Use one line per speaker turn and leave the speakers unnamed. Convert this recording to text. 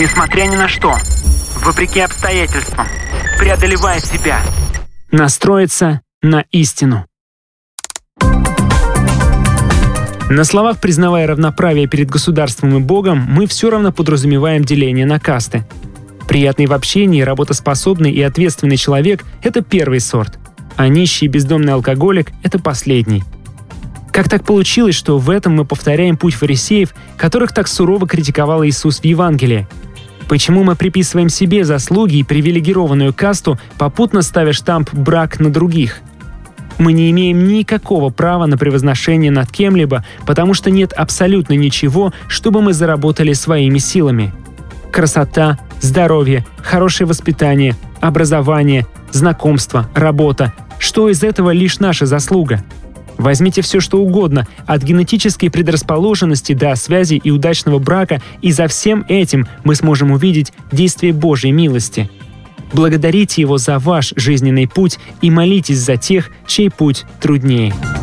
Несмотря ни на что, вопреки обстоятельствам, преодолевая себя.
Настроиться на истину. На словах, признавая равноправие перед государством и Богом, мы все равно подразумеваем деление на касты. Приятный в общении, работоспособный и ответственный человек – это первый сорт, а нищий и бездомный алкоголик – это последний. Как так получилось, что в этом мы повторяем путь фарисеев, которых так сурово критиковал Иисус в Евангелии? Почему мы приписываем себе заслуги и привилегированную касту, попутно ставя штамп «брак» на других? Мы не имеем никакого права на превозношение над кем-либо, потому что нет абсолютно ничего, чтобы мы заработали своими силами. Красота, здоровье, хорошее воспитание, образование, знакомство, работа – что из этого лишь наша заслуга? Возьмите все, что угодно, от генетической предрасположенности до связи и удачного брака, и за всем этим мы сможем увидеть действие Божьей милости. Благодарите Его за ваш жизненный путь и молитесь за тех, чей путь труднее.